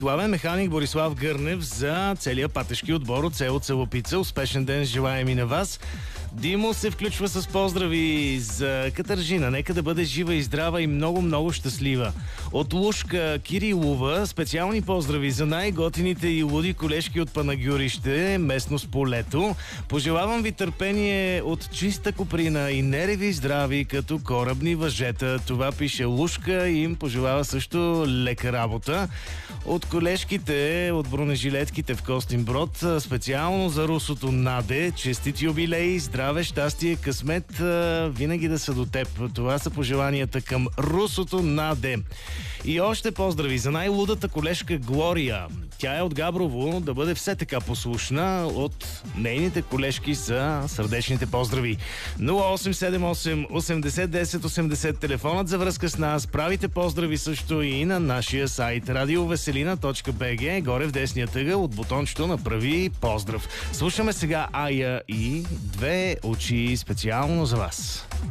Главен механик Борислав Гърнев за целия патешки отбор от село Целопица. Успешен ден желаем и на вас. Димо се включва с поздрави за Катържина. Нека да бъде жива и здрава и много щастлива. От Лушка Кирилова специални поздрави за най-готините и луди колежки от Панагюрище, местност Полето. Пожелавам ви търпение от чиста коприна и нерви здрави като корабни въжета. Това пише Лушка и им пожелава също лека работа. От колежките, от бронежилетките в Костинброд, специално за русото Наде, честит юбилей, здраве, щастие, късмет, винаги да са до теб. Това са пожеланията към русото Наде. И още поздрави за най-лудата колежка Глория. Тя е от Габрово, да бъде все така послушна. От нейните колежки са сърдечните поздрави. 0878 80 10 80 телефонът за връзка с нас. Правите поздрави също и на нашия сайт radiovеселина.bg. Горе в десния тъгъл от бутончето направи поздрав. Слушаме сега Ая и Две очи специално за вас.